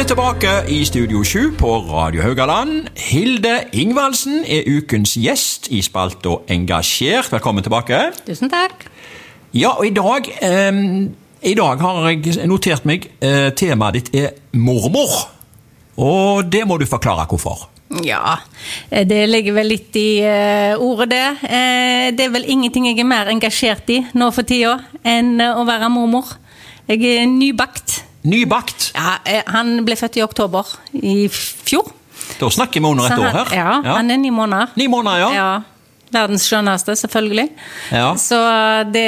tilbake i Studio 7 på Radio Haugaland. Hilde Ingvaldsen ukens gjest i spalten Engasjert. Velkommen tilbake. Tusen takk. Ja, og i dag har jeg notert meg temaet ditt mormor. Og det må du forklare hvorfor. Ja, det ligger vel litt i ordet det. Det vel ingenting jeg mer engasjert i nå for tiden enn å være mormor. Jeg nybakt. Nybakt? Ja, han ble født i oktober i fjor. Da snakker vi under et år her. Ja, han 9 måneder. 9 måneder, ja. Ja, verdens skjønneste, selvfølgelig. Ja. Så det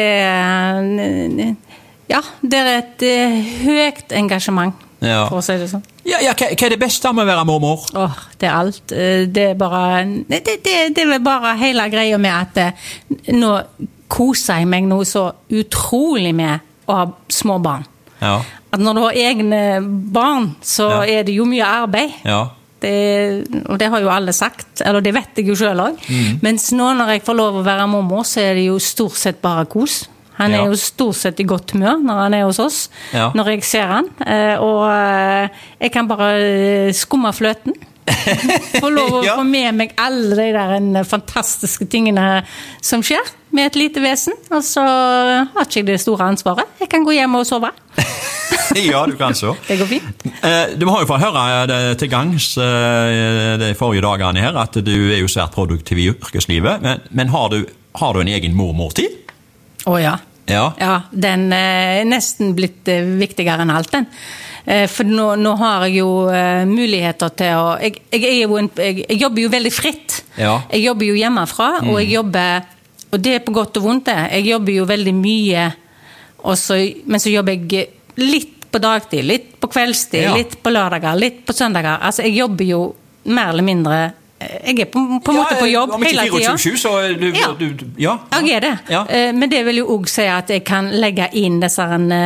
er et høyt engasjement, for å si det sånn. Ja, hva det beste med å være mormor? Det alt. Det bare det er vel bare hele greia med at nå koser jeg meg noe så utrolig med å ha små barn. Ja. At når du har egne barn, så er det jo mye arbeid. Ja. Og det har jo alle sagt, eller det vet jeg jo selv også. Mens nå når jeg får lov å være mormor, så er det jo stort sett bare kos. Han er jo stort sett i godt humør når han er hos oss, når jeg ser han. Og jeg kan bare skumme fløten. Få lov å få med meg alle de der fantastiske tingene som skjer med et lite vesen. Og så har ikke jeg det store ansvaret. Jeg kan gå hjem og sove. Ja, du kan så. Det går fint. Du har jo fått høre det til gangs de forrige dagene her, at du er jo svært produktiv i yrkeslivet, men har du en egen mormortid? Ja. Ja, den er nesten blitt viktigere enn alt den. For nå har jeg jo muligheter til å... Jeg jobber jo veldig fritt. Ja. Jeg jobber jo hjemmefra, og jeg jobber... Og det er på godt og vondt det. Jeg jobber jo veldig mye, men så jobber jeg litt på dagtid, litt på kveldstid, litt på lørdager, litt på søndager. Altså, jeg jobber jo mer eller mindre... Jeg er på en måte på jobb hele tiden. Om ikke 24-7, så jeg er det. Ja. Men det vil jo også si at jeg kan legge inn disse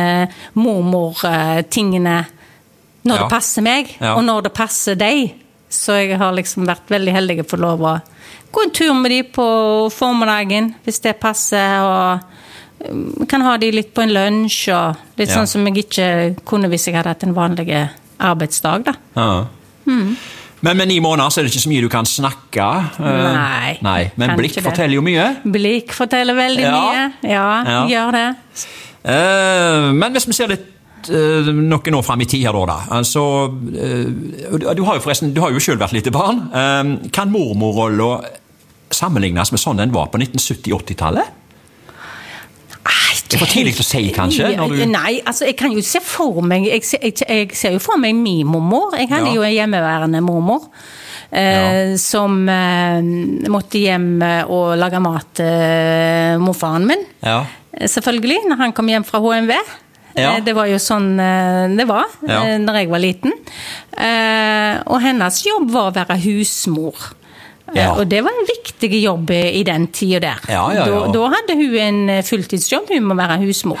mormor-tingene når det passer meg, og når det passer deg. Så jeg har liksom vært veldig heldig å få lov å gå en tur med de på formiddagen, hvis det passer, og kan ha de litt på en lunsj, og litt sånn som jeg ikke kunne hvis jeg hadde hatt en vanlig arbeidsdag, da. Ja. Men med 9 måneder så er det ikke så mye du kan snakke. Nei, men blikk forteller jo mye. Blikk forteller veldig mye. Ja, gjør det. Men hvis vi ser litt noen år frem i tid her da, altså, du har jo selv vært lite barn. Kan mormorrollen sammenlignes med sånn den var på 1970-80-tallet? Det er for tidlig å si, kanskje? Nei, altså jeg kan jo se for meg, jeg ser jo for meg min mormor. Jeg hadde jo en hjemmeværende mormor, som måtte hjem og lage mat til morfaren min. Ja. Selvfølgelig, når han kom hjem fra HMV. Ja. Det var jo sånn det var når jeg var liten. Og hennes jobb var å være husmor. Ja. Og det var en viktig jobb i den tiden der. Da hadde hun en fulltidsjobb, hun må være husmor.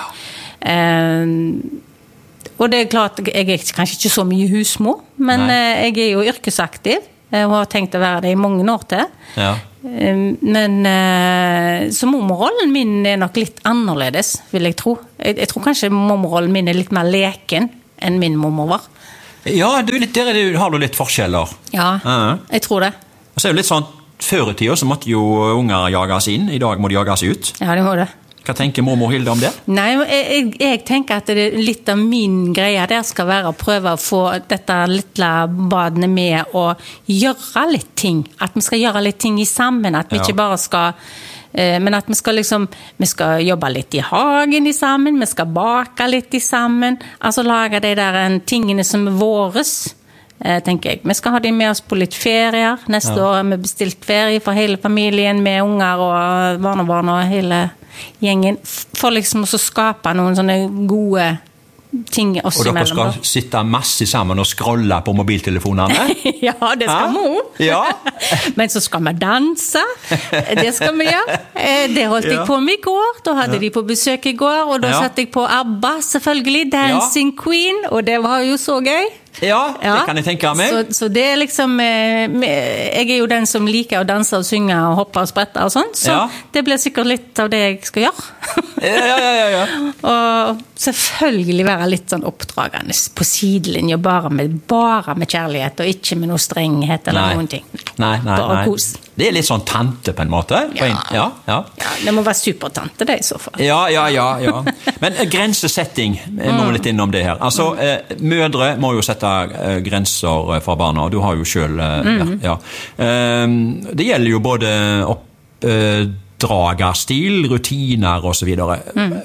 Og det er klart, jeg er kanskje ikke så mye husmor, men jeg er jo yrkesaktiv, og har tenkt å være det i mange år til. Ja. Men så mormorrollen min er nok litt annerledes, vil jeg tro. Jeg tror kanskje mormorrollen min er litt mer leken enn min mormor var. Ja, der har du litt forskjeller. Ja, jeg tror det. Og så er det litt sånn, før i tiden så måtte jo unger jages inn, i dag må de jages ut. Ja, det må det. Hva tenker mormor Hilde om det? Nei, jeg tenker at litt av min greie der skal være å prøve å få dette lille badene med å gjøre litt ting. At vi skal gjøre litt ting i sammen, at vi ikke bare skal... Men at vi skal jobbe litt i hagen i sammen, vi skal bake litt i sammen, altså lage de der tingene som er våres, tenker jeg. Vi skal ha de med oss på litt ferier. Neste år har vi bestilt ferie for hele familien med unger og barnebarn og hele gjengen. For liksom å skape noen sånne gode ting oss imellom. Og dere skal sitte masse sammen og scrolle på mobiltelefonene? Ja, det skal vi. Ja. Men så skal vi danse. Det skal vi gjøre. Det holdt jeg på med i går. Da hadde de på besøk i går, og da satt jeg på ABBA, selvfølgelig, Dancing Queen, og det var jo så gøy. Ja, det kan jeg tenke meg. Så det liksom, jeg jo den som liker å danse og synge og hoppe og sprette og sånn, så det blir sikkert litt av det jeg skal gjøre. Ja. Og selvfølgelig være litt sånn oppdragende på sidelinje, bare med kjærlighet, og ikke med noe strenghet eller noen ting. Nei. Bare kos. Det litt sånn tante på en måte. Ja, det må være supertante det i så fall. Ja. Men grensesetting, jeg må litt innom det her. Altså, mødre må jo sette grenser for barna, og du har jo selv, det gjelder jo både oppdragerstil, rutiner og så videre.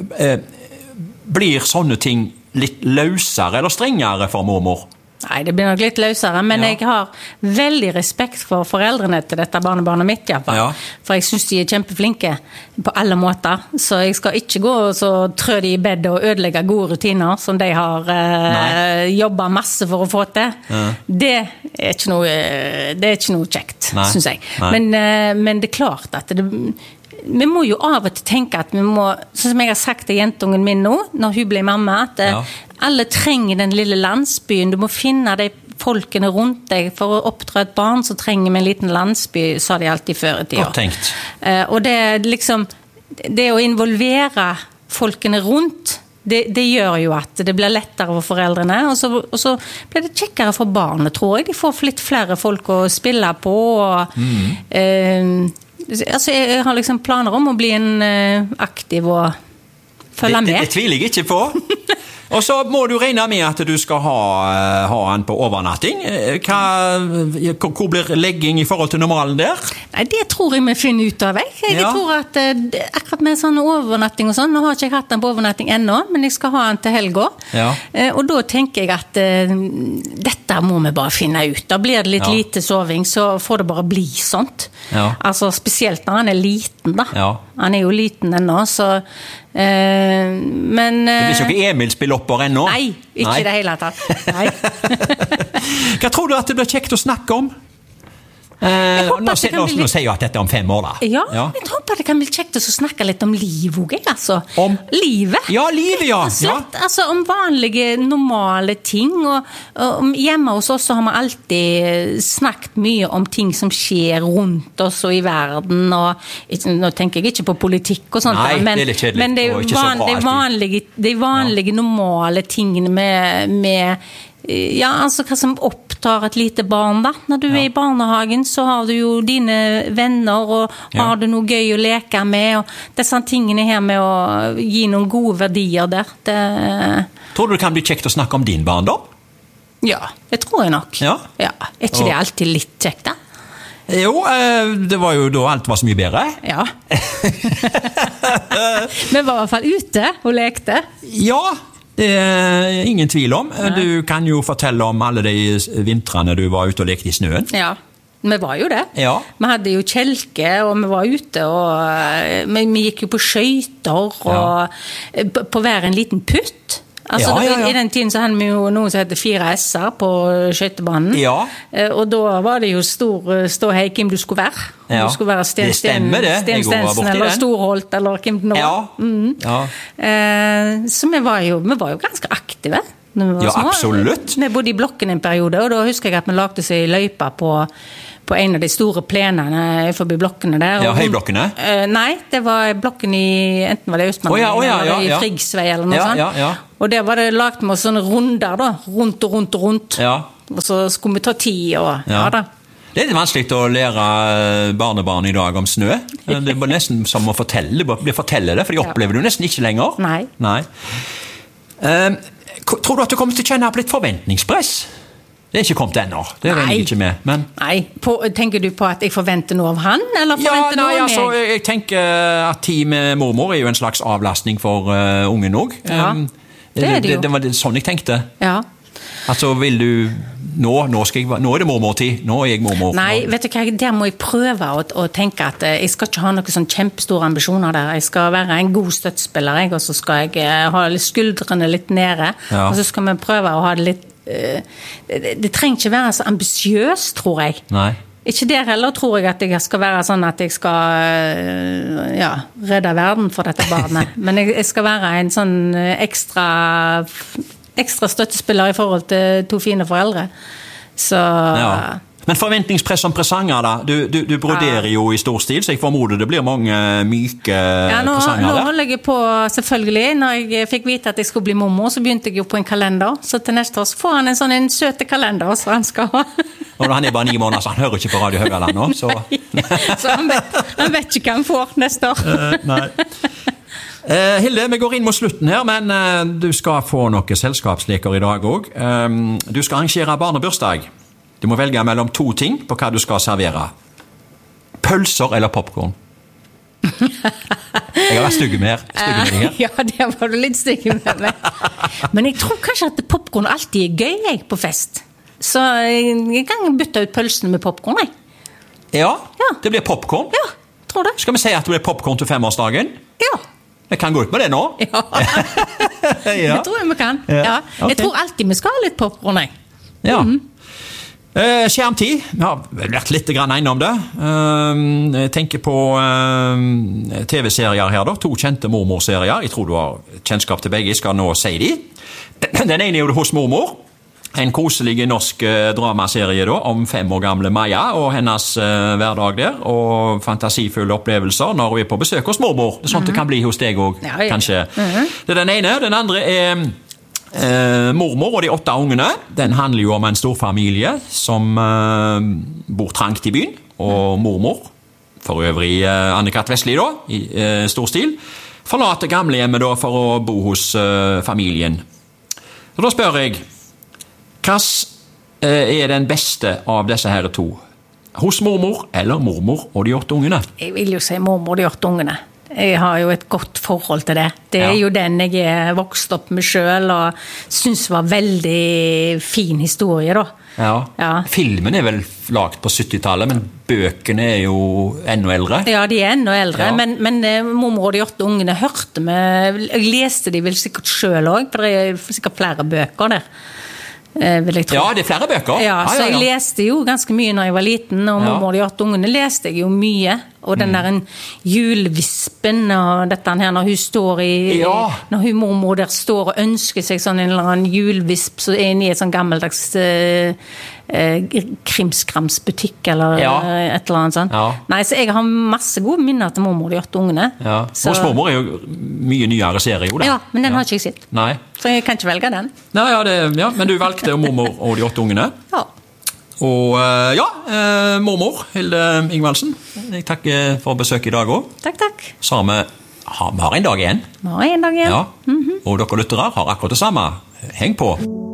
Blir sånne ting litt løsere eller strengere for mormor? Nei, det blir nok litt løsere, men jeg har veldig respekt for foreldrene til dette barnebarnet mitt, i hvert fall. For jeg synes de kjempeflinke på alle måter, så jeg skal ikke gå og så trø de i bed og ødelegge gode rutiner som de har jobbet masse for å få til. Det er ikke noe kjekt, synes jeg. Men det er klart at vi må jo av og til tenke at vi må, sånn som jeg har sagt til jentungen min nå, når hun ble mamma, at alle trenger den lille landsbyen. Du må finne de folkene rundt deg. For å oppdra et barn så trenger vi en liten landsby, sa de alltid før i tida. Godt tenkt. Og det liksom, det å involvere folkene rundt, det gjør jo at det blir lettere for foreldrene, og så blir det kjekkere for barnet, tror jeg. De får litt flere folk å spille på, og altså, jeg har liksom planer om å bli en aktiv og følge med. Det tviler jeg ikke på. Og så må du regne med at du skal ha en på overnatting. Hvor blir legging i forhold til normalen der? Nei, det tror jeg vi finner ut av. Jeg tror at akkurat med sånn overnatting og sånn, nå har ikke jeg hatt den på overnatting ennå, men jeg skal ha den til helga. Og da tenker jeg at dette må vi bare finne ut. Da blir det litt lite soving, så får det bare bli sånt. Altså spesielt når han er liten da. Han er jo liten ennå, så men det blir ikke Emil-spillopper ennå? Nei, ikke det hele tatt. Nei. Hva tror du at det blir kjekt å snakke om? Nå sier jeg at dette om 5 år da. Ja, jeg håper det kan bli kjekt å snakke litt om liv også, altså. Om? Livet. Ja, livet, Altså om vanlige, normale ting, og hjemme hos oss så har vi alltid snakket mye om ting som skjer rundt oss og i verden, og nå tenker jeg ikke på politikk og sånt. Nei, det er litt kjedelig, men det vanlige normale tingene med altså hva som opptar et lite barn da. Når du er i barnehagen så har du jo dine venner og har du noe gøy å leke med, og disse tingene her med å gi noen gode verdier der. Tror du det kan bli kjekt å snakke om din barndom? Ja, det tror jeg nok. Er ikke det alltid litt kjekt da? Jo, det var jo da alt var så mye bedre. Ja. Vi var i hvert fall ute og lekte. Ja, det er ingen tvil om. Du kan jo fortelle om alle de vintrene du var ute og lekte i snøen. Ja, vi var jo det. Vi hadde jo kjelke, og vi var ute, og vi gikk jo på skøyter, og på hver en liten putt. Altså, i den tiden så hadde vi jo noe som heter 4 S-er på skøytebanen. Og da var det jo stor ståhei hvem du skulle være. Om du skulle være Sten Stensen eller Storholt eller hvem det nå. Så vi var jo ganske aktive. Ja, absolutt. Vi bodde i blokken en periode, og da husker jeg at vi lagde seg løypa på en av de store plenene forbi blokkene der. Ja, høyblokkene? Nei, det var blokken enten var det Østmann eller i Frigsvei eller noe sånt. Og der var det lagt med sånne runder da, rundt og rundt og rundt. Og så skulle vi ta tid og da. Det er litt vanskelig å lære barnebarn i dag om snø. Det er nesten som å fortelle det, for de opplever det jo nesten ikke lenger. Nei. Tror du at du kommer til å kjenne på litt forventningspress? Det er ikke kommet ennå, det regner jeg ikke med. Men... Nei, tenker du på at jeg forventer noe av han, eller forventer noe av meg? Altså, jeg tenker at tid med mormor er jo en slags avlastning for ungen også. Det er det jo. Det var sånn jeg tenkte. Altså, vil du... Nå er det mormortid, nå er jeg mormor. Nei, vet du hva, der må jeg prøve å tenke at jeg skal ikke ha noen sånn kjempestore ambisjoner der. Jeg skal være en god støttespiller, og så skal jeg ha skuldrene litt nede, og så skal vi prøve å ha det litt... Det trenger ikke være så ambisiøs, tror jeg. Nei. Ikke der heller tror jeg at jeg skal være sånn at jeg skal redde verden for dette barnet. Men jeg skal være en sånn ekstra støttespiller I forhold til to fine foreldre. Så... Ja. Men forventningspress om presanger da, du broderer jo I stor stil, så jeg formoder det blir mange myke presanger der. Nå holder jeg på, selvfølgelig, når jeg fikk vite at jeg skulle bli mormor, så begynte jeg jo på en kalender, så til neste år så får han en sånn søte kalender, så han skal ha. Og han bare 9 måneder, så han hører ikke på Radio Høgaland nå, så... så han vet ikke hva han får neste år. Nei. Hilde, vi går inn mot slutten her, men du skal få noen selskapsleker I dag også. Du skal arrangere barnebursdag. Du må velge mellom 2 ting på hva du skal servere. Pølser eller popcorn? Jeg har vært stygge med deg her. Ja, det var du litt stygge med meg. Men jeg tror kanskje at popcorn alltid gøy på fest. Så jeg kan bytte ut pølsene med popcorn, jeg. Ja, det blir popcorn. Ja, tror det. Skal vi si at det blir popcorn til 5-årsdagen? Ja. Vi kan gå ut med det nå. Ja, ja. Det tror jeg vi kan. Ja. Okay. Jeg tror alltid vi skal ha litt popcorn, jeg. Ja. Skjermtid, vi har vært litt grann innom det. Jeg tenker på TV-serier her da, 2 kjente mormorserier. Jeg tror du har kjennskap til begge, jeg skal nå si de. Den ene jo Hos mormor, en koselig norsk dramaserie da, om 5 år gamle Maja og hennes hverdag der, og fantasifulle opplevelser når hun på besøk hos mormor. Det er sånt det kan bli hos deg også, kanskje. Det er den ene, den andre mormor og de 8 ungene. Den handler jo om en stor familie som bor trangt I byen, og mormor, for øvrig Anne-Kat. Vestli da, I stor stil, forlater gamlehjemmet da for å bo hos familien. Og da spør jeg, hva den beste av disse her 2? Hos mormor eller mormor og de 8 ungene? Jeg vil jo si mormor og de 8 ungene. Jeg har jo et godt forhold til det. Det jo den jeg vokst opp med selv, og synes var veldig fin historie da. Ja. Filmen vel lagt på 70-tallet, men bøkene jo enda eldre. Ja, de enda eldre, men mormor og de 8 ungene hørte meg, jeg leste de vel sikkert selv også, for det sikkert flere bøker der. Vil jeg tro. Ja, det flere bøker. Ja, så jeg leste jo ganske mye når jeg var liten, og mormor og de 8 ungene leste jeg jo mye. Og den der julevispen, og dette her når hun står når hun mormor der står og ønsker seg sånn en eller annen julevisp, så inne I et sånn gammeldags krimskramsbutikk, eller et eller annet sånt. Nei, så jeg har masse gode minner til mormor og de 8 ungene. Hos mormor jo mye nyere serie, jo da. Ja, men den har ikke jeg sett. Nei. Så jeg kan ikke velge den. Nei, men du valgte mormor og de 8 ungene. Ja. Og mormor, Hilde Ingvaldsen, jeg takker for besøk I dag også. Takk. Så vi har en dag igjen. Vi har en dag igjen. Ja. Og dere lyttere har akkurat det samme. Heng på!